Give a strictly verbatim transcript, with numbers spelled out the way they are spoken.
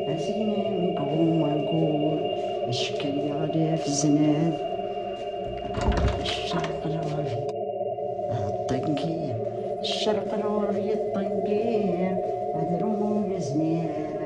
عزيني نقوم نقول الشكل غادي في الزناد الشرق الغربي الطنقير الشرق الغربي الطنقير هذا رموز زمير